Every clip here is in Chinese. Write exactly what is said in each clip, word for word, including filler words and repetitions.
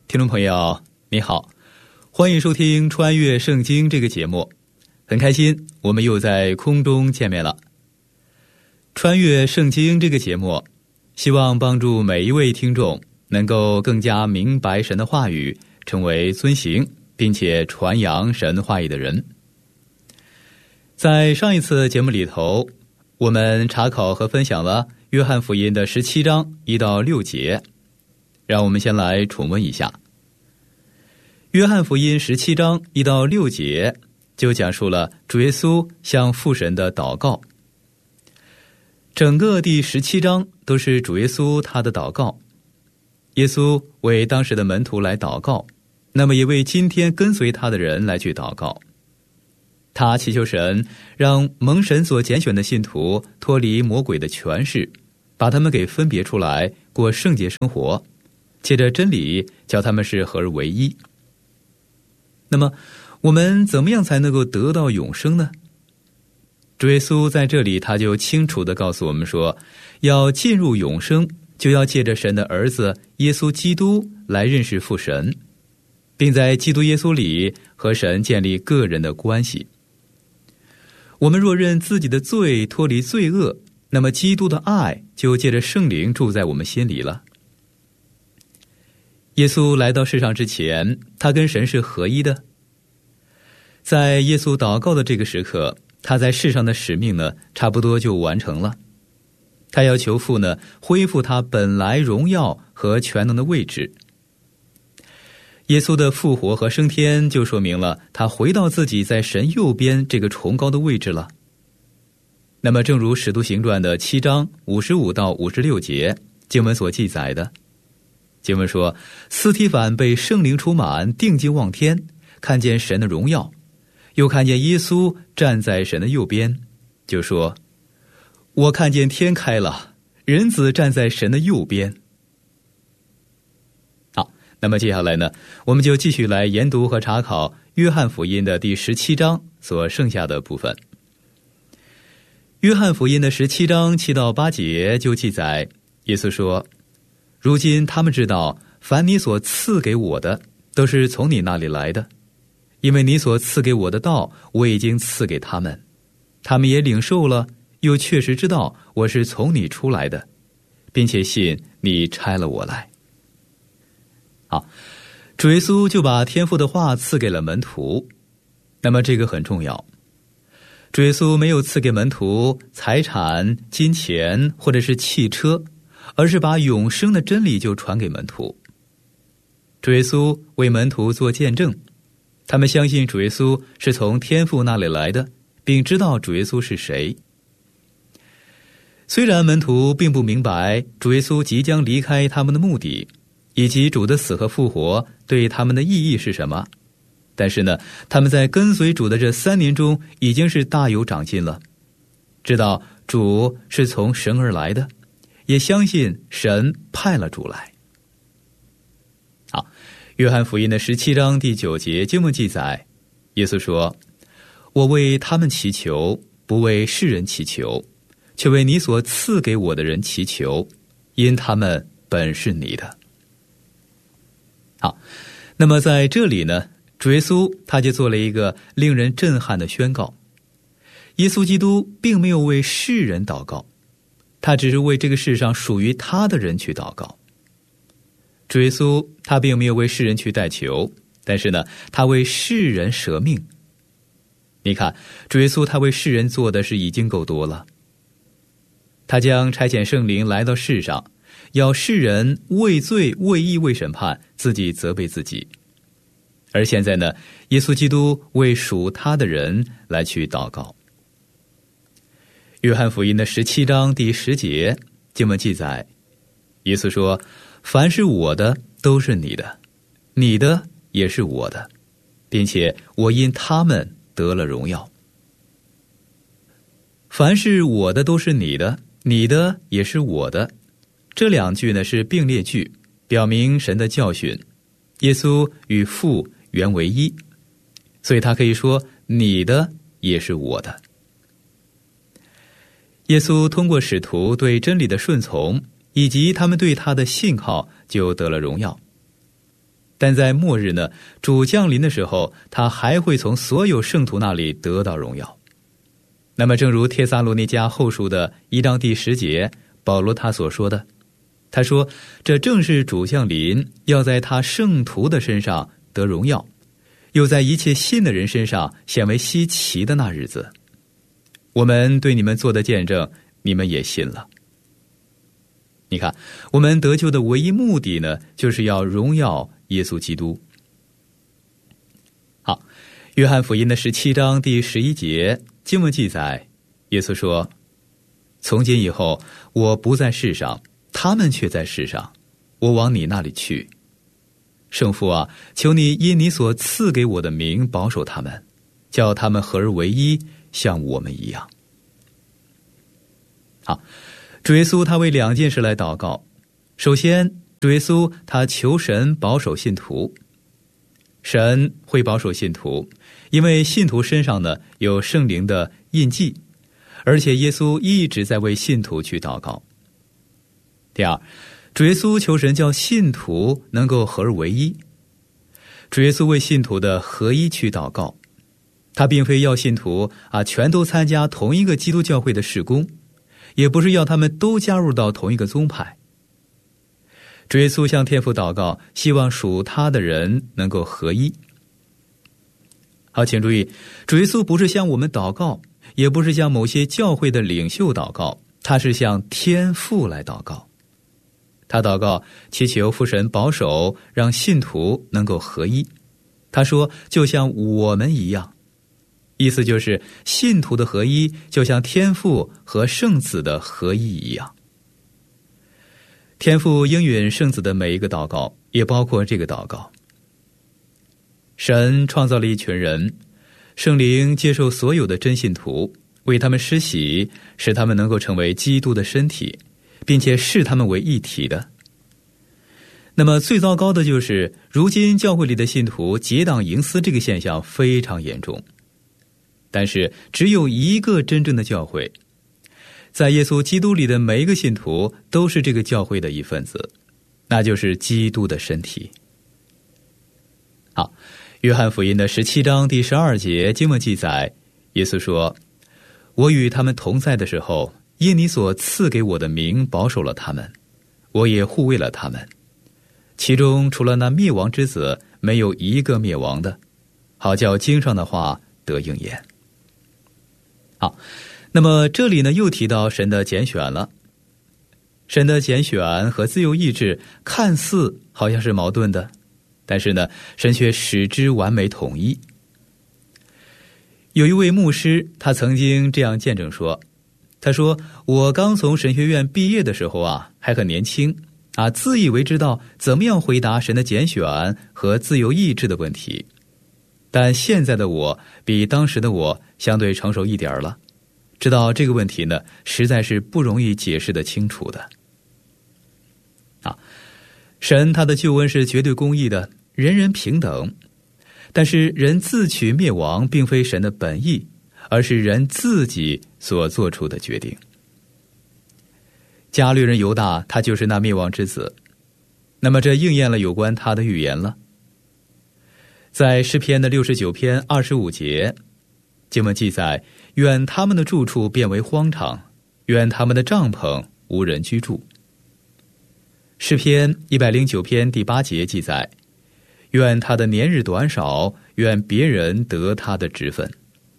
听众朋友你好，欢迎收听穿越圣经这个节目，很开心我们又在空中见面了。穿越圣经这个节目希望帮助每一位听众能够更加明白神的话语，成为遵行并且传扬神话语的人。在上一次节目里头，我们查考和分享了约翰福音的十七章一到六节，让我们先来重温一下。约翰福音十七章一到六节就讲述了主耶稣向父神的祷告。整个第十七章都是主耶稣他的祷告。耶稣为当时的门徒来祷告，那么也为今天跟随他的人来去祷告。他祈求神让蒙神所拣选的信徒脱离魔鬼的权势，把他们给分别出来，过圣洁生活，借着真理叫他们是合而为一。那么我们怎么样才能够得到永生呢？主耶稣在这里他就清楚地告诉我们说，要进入永生，就要借着神的儿子耶稣基督来认识父神，并在基督耶稣里和神建立个人的关系。我们若认自己的罪，脱离罪恶，那么基督的爱就借着圣灵住在我们心里了。耶稣来到世上之前，他跟神是合一的。在耶稣祷告的这个时刻，他在世上的使命呢，差不多就完成了。他要求父呢，恢复他本来荣耀和全能的位置。耶稣的复活和升天就说明了他回到自己在神右边这个崇高的位置了。那么正如使徒行传的七章五十五到五十六节经文所记载的，经文说，司提反被圣灵充满，定睛望天，看见神的荣耀，又看见耶稣站在神的右边，就说，我看见天开了，人子站在神的右边。好，那么接下来呢，我们就继续来研读和查考约翰福音的第十七章所剩下的部分。约翰福音的十七章七到八节就记载，耶稣说，如今他们知道，凡你所赐给我的，都是从你那里来的，因为你所赐给我的道，我已经赐给他们，他们也领受了，又确实知道我是从你出来的，并且信你差了我来。好，主耶稣就把天父的话赐给了门徒。那么这个很重要，主耶稣没有赐给门徒财产、金钱或者是汽车，而是把永生的真理就传给门徒。主耶稣为门徒做见证，他们相信主耶稣是从天父那里来的，并知道主耶稣是谁。虽然门徒并不明白主耶稣即将离开他们的目的，以及主的死和复活对他们的意义是什么，但是呢，他们在跟随主的这三年中已经是大有长进了，知道主是从神而来的，也相信神派了主来。好，约翰福音的十七章第九节经文记载，耶稣说，我为他们祈求，不为世人祈求，却为你所赐给我的人祈求，因他们本是你的。好，那么在这里呢，主耶稣他就做了一个令人震撼的宣告。耶稣基督并没有为世人祷告，他只是为这个世上属于他的人去祷告。主耶稣他并没有为世人去代求，但是呢，他为世人舍命。你看，主耶稣他为世人做的是已经够多了。他将差遣圣灵来到世上，要世人为罪、为义、为审判，自己责备自己。而现在呢，耶稣基督为属他的人来去祷告。约翰福音的十七章第十节经文记载，耶稣说，凡是我的都是你的，你的也是我的，并且我因他们得了荣耀。凡是我的都是你的，你的也是我的，这两句呢是并列句，表明神的教训。耶稣与父原为一，所以他可以说，你的也是我的。耶稣通过使徒对真理的顺从，以及他们对他的信靠，就得了荣耀。 但在末日呢，主降临的时候，他还会从所有圣徒那里得到荣耀。那么正如帖撒罗尼迦后书的一章第十节，保罗他所说的，他说，这正是主降临，要在他圣徒的身上得荣耀，又在一切信的人身上显为稀奇的那日子。我们对你们做的见证，你们也信了。你看，我们得救的唯一目的呢，就是要荣耀耶稣基督。好，约翰福音的十七章第十一节经文记载，耶稣说，从今以后，我不在世上，他们却在世上，我往你那里去。圣父啊，求你因你所赐给我的名保守他们，叫他们合而为一，像我们一样。好，主耶稣他为两件事来祷告。首先，主耶稣他求神保守信徒。神会保守信徒，因为信徒身上呢有圣灵的印记，而且耶稣一直在为信徒去祷告。第二，主耶稣求神叫信徒能够合而为一。主耶稣为信徒的合一去祷告，他并非要信徒啊全都参加同一个基督教会的事工，也不是要他们都加入到同一个宗派。主耶稣向天父祷告，希望属他的人能够合一。好，请注意，主耶稣不是向我们祷告，也不是向某些教会的领袖祷告，他是向天父来祷告。他祷告祈求父神保守，让信徒能够合一。他说，就像我们一样，意思就是信徒的合一就像天父和圣子的合一一样。天父应允圣子的每一个祷告，也包括这个祷告。神创造了一群人，圣灵接受所有的真信徒，为他们施洗，使他们能够成为基督的身体，并且视他们为一体的。那么最糟糕的就是，如今教会里的信徒结党营私，这个现象非常严重。但是只有一个真正的教会，在耶稣基督里的每一个信徒都是这个教会的一份子，那就是基督的身体。好，约翰福音的十七章第十二节经文记载，耶稣说，我与他们同在的时候，因你所赐给我的名保守了他们，我也护卫了他们，其中除了那灭亡之子，没有一个灭亡的，好叫经上的话得应验。好，那么这里呢又提到神的拣选了。神的拣选和自由意志看似好像是矛盾的，但是呢神却使之完美统一。有一位牧师，他曾经这样见证说，他说，我刚从神学院毕业的时候啊，还很年轻啊，自以为知道怎么样回答神的拣选和自由意志的问题，但现在的我比当时的我相对成熟一点了，知道这个问题呢实在是不容易解释得清楚的。啊，神他的救恩是绝对公义的，人人平等，但是人自取灭亡并非神的本意，而是人自己所做出的决定。加略人犹大他就是那灭亡之子，那么这应验了有关他的预言了。在诗篇的六十九篇二十五节经文记载，愿他们的住处变为荒场，愿他们的帐篷无人居住。诗篇一百零九篇第八节记载，愿他的年日短少，愿别人得他的职分。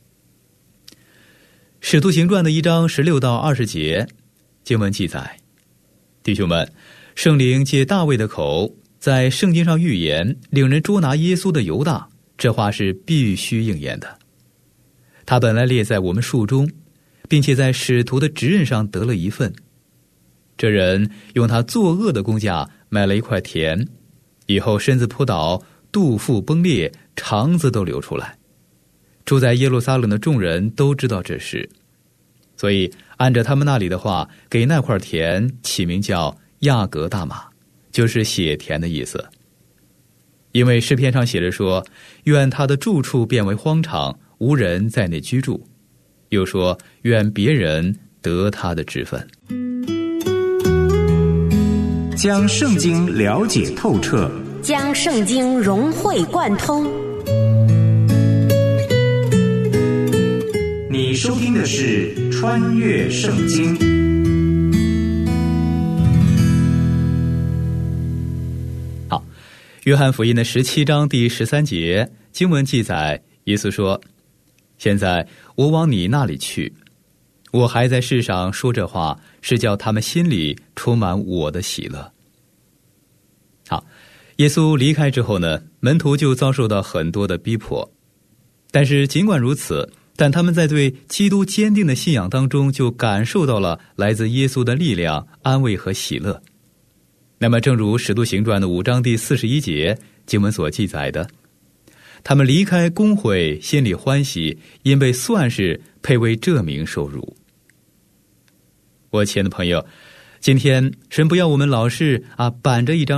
使徒行传的一章十六到二十节经文记载，弟兄们，圣灵借大卫的口在圣经上预言令人捉拿耶稣的犹大，这话是必须应验的。他本来列在我们数中，并且在使徒的职任上得了一份。这人用他作恶的工价买了一块田，以后身子扑倒，肚腹崩裂，肠子都流出来。住在耶路撒冷的众人都知道这事，所以按着他们那里的话，给那块田起名叫亚格大马，就是血田的意思。因为诗篇上写着说，愿他的住处变为荒场，无人在内居住，又说愿别人得他的职分。 将圣经了解透彻， 将圣经融会贯通。 你收听的是《穿越圣经》。 好，约翰福音的十七章第十三节经文记载，耶稣说：现在我往你那里去，我还在世上说这话，是叫他们心里充满我的喜乐。好，耶稣离开之后呢，门徒就遭受到很多的逼迫，但是尽管如此，但他们在对基督坚定的信仰当中，就感受到了来自耶稣的力量、安慰和喜乐。那么正如使徒行传的五章第四十一节经文所记载的，他们离开公会，心里欢喜，因被算是配为这名受辱。我亲爱的朋友，今天神不要我们老是啊板着一张